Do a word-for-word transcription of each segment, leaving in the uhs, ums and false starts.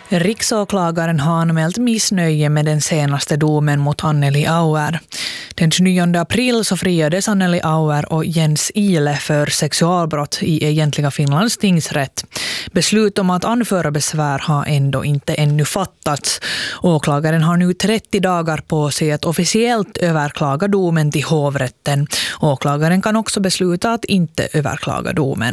Riksåklagaren har anmält missnöje med den senaste domen mot Anneli Auer. Den tjugonionde april så friades Anneli Auer och Jens Ile för sexualbrott i egentliga Finlands tingsrätt. Beslut om att anföra besvär har ändå inte ännu fattats. Åklagaren har nu trettio dagar på sig att officiellt överklaga domen till hovrätten. Åklagaren kan också besluta att inte överklaga domen.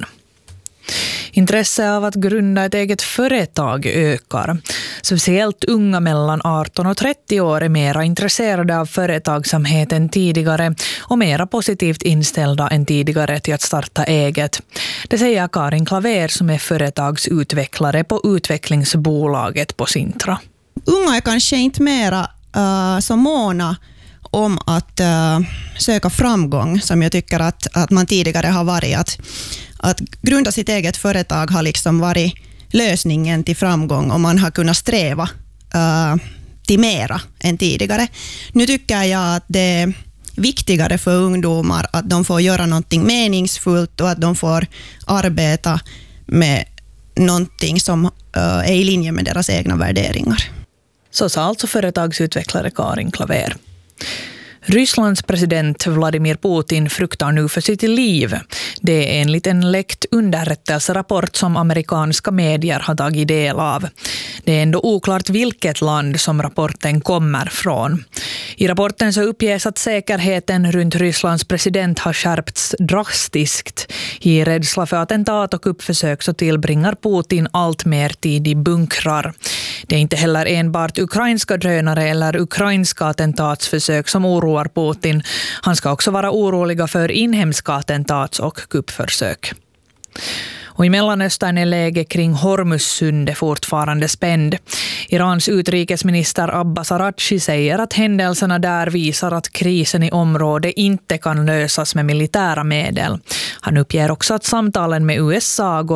Intresse av att grunda ett eget företag ökar. Speciellt unga mellan arton och trettio år är mera intresserade av företagsamhet än tidigare och mera positivt inställda än tidigare till att starta eget. Det säger Karin Klaver som är företagsutvecklare på utvecklingsbolaget på Sintra. Unga är kanske inte mera uh, så måna om att uh, söka framgång som jag tycker att, att man tidigare har varit. Att, att grunda sitt eget företag har liksom varit lösningen till framgång och man har kunnat sträva uh, till mera än tidigare. Nu tycker jag att det är viktigare för ungdomar att de får göra någonting meningsfullt och att de får arbeta med någonting som uh, är i linje med deras egna värderingar. Så sa alltså företagsutvecklare Karin Klaver. Rysslands president Vladimir Putin fruktar nu för sitt liv. Det är enligt en läckt underrättelserapport som amerikanska medier har tagit del av. Det är ändå oklart vilket land som rapporten kommer från. I rapporten så uppges att säkerheten runt Rysslands president har skärpts drastiskt. I rädsla för attentat och kuppförsök så tillbringar Putin allt mer tid i bunkrar. Det är inte heller enbart ukrainska drönare eller ukrainska attentatsförsök som oroar Putin. Han ska också vara oroliga för inhemska attentats- och kuppförsök. Och i Mellanöstern är läget kring Hormuzsundet fortfarande spänd. Irans utrikesminister Abbas Araghchi säger att händelserna där visar att krisen i området inte kan lösas med militära medel. Han uppger också att samtalen med U S A går